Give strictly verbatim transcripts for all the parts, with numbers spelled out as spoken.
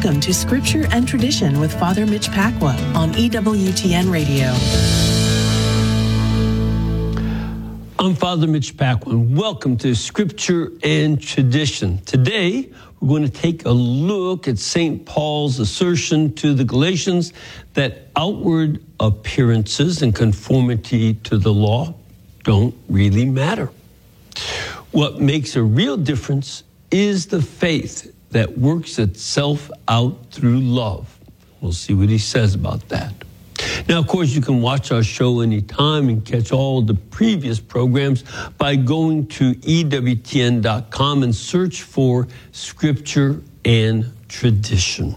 Welcome to Scripture and Tradition with Father Mitch Pacwa on E W T N Radio. I'm Father Mitch Pacwa, and welcome to Scripture and Tradition. Today, we're going to take a look at Saint Paul's assertion to the Galatians that outward appearances and conformity to the law don't really matter. What makes a real difference is the faith that works itself out through love. We'll see what he says about that. Now, of course, you can watch our show anytime and catch all the previous programs by going to E W T N dot com and search for Scripture and Tradition.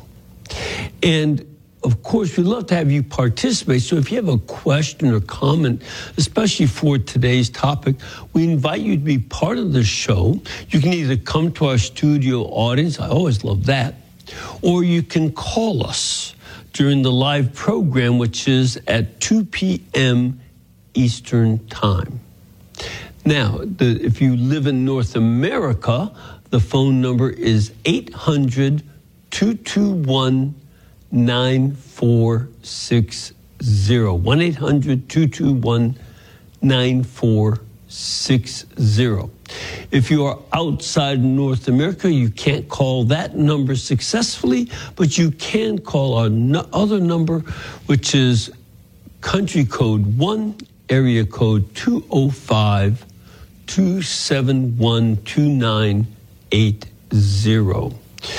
And of course, we'd love to have you participate. So if you have a question or comment, especially for today's topic, we invite you to be part of the show. You can either come to our studio audience, I always love that, or you can call us during the live program, which is at two p.m. Eastern Time. Now, the, if you live in North America, the phone number is eight hundred, two two one, nine four six zero. one eight hundred, two two one, nine four six zero. If you are outside North America, you can't call that number successfully, but you can call our no- other number, which is country code one, area code two oh five, two seven one, two nine eight zero.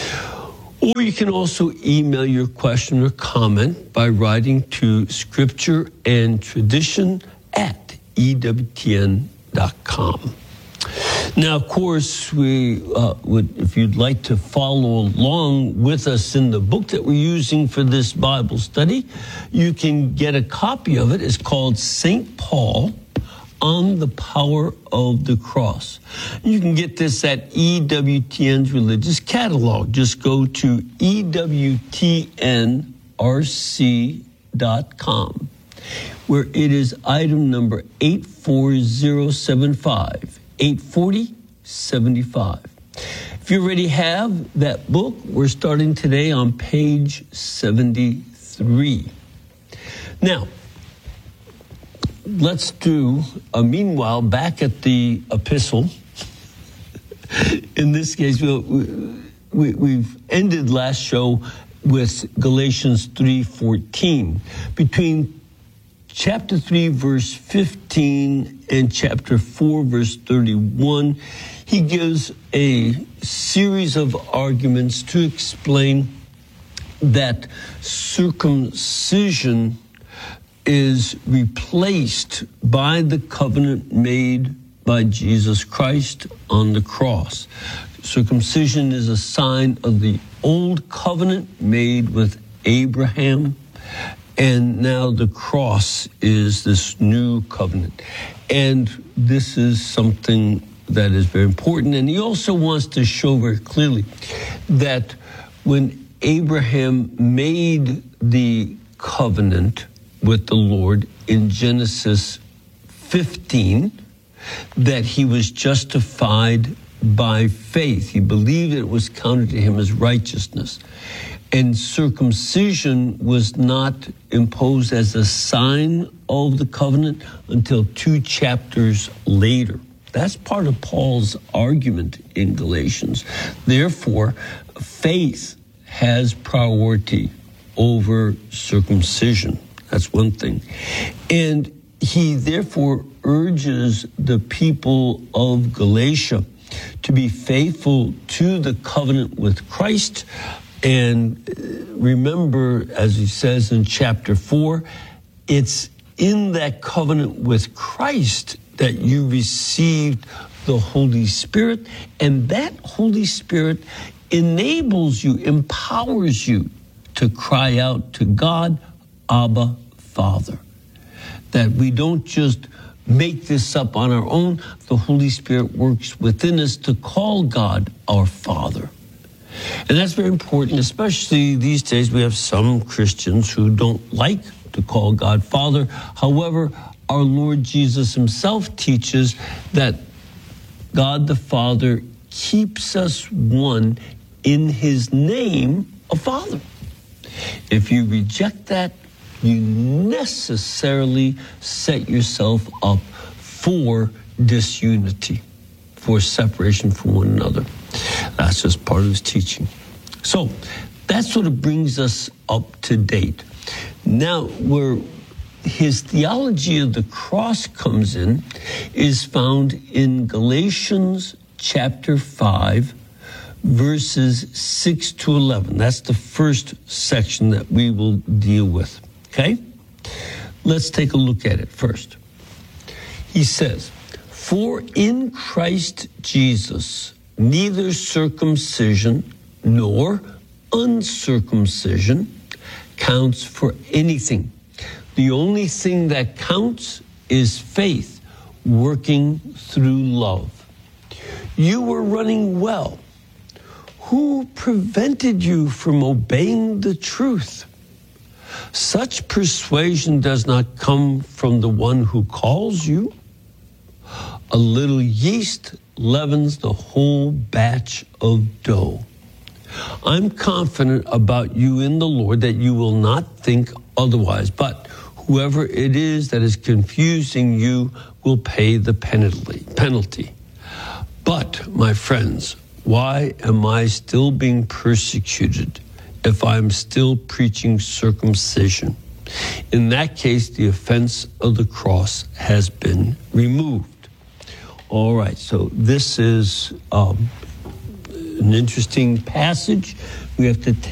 Or you can also email your question or comment by writing to Scripture and Tradition at E W T N dot com. Now, of course, we uh, would, if you'd like to follow along with us in the book that we're using for this Bible study, you can get a copy of it. It's called Saint Paul on the Power of the Cross. You can get this at E W T N's Religious Catalog. Just go to E W T N R C dot com, where it is item number eight four zero seven five, eight forty seventy-five. If you already have that book, we're starting today on page seventy-three. Now, let's do, uh, meanwhile, back at the epistle. In this case, we'll, we, we've ended last show with Galatians three fourteen. Between chapter three, verse fifteen, and chapter four, verse thirty-one, he gives a series of arguments to explain that circumcision is replaced by the covenant made by Jesus Christ on the cross. Circumcision is a sign of the old covenant made with Abraham, and now the cross is this new covenant. And this is something that is very important. And he also wants to show very clearly that when Abraham made the covenant with the Lord in Genesis fifteen, that he was justified by faith. He believed it was counted to him as righteousness. And circumcision was not imposed as a sign of the covenant until two chapters later. That's part of Paul's argument in Galatians. Therefore, faith has priority over circumcision. That's one thing. And he therefore urges the people of Galatia to be faithful to the covenant with Christ. And remember, as he says in chapter four, it's in that covenant with Christ that you received the Holy Spirit. And that Holy Spirit enables you, empowers you to cry out to God, Abba, Father. That we don't just make this up on our own. The Holy Spirit works within us to call God our Father. And that's very important, especially these days. We have some Christians who don't like to call God Father. However, our Lord Jesus himself teaches that God the Father keeps us one in his name a father. If you reject that, you necessarily set yourself up for disunity, for separation from one another. That's just part of his teaching. So that sort of brings us up to date. Now, where his theology of the cross comes in is found in Galatians chapter five, verses six to eleven. That's the first section that we will deal with. Okay? Let's take a look at it first. He says, "For in Christ Jesus, neither circumcision nor uncircumcision counts for anything. The only thing that counts is faith working through love. You were running well. Who prevented you from obeying the truth? Such persuasion does not come from the one who calls you. A little yeast leavens the whole batch of dough. I'm confident about you in the Lord that you will not think otherwise, but whoever it is that is confusing you will pay the penalty. penalty. But, my friends, why am I still being persecuted if I'm still preaching circumcision? In that case, the offense of the cross has been removed." All right, so this is um, an interesting passage. We have to take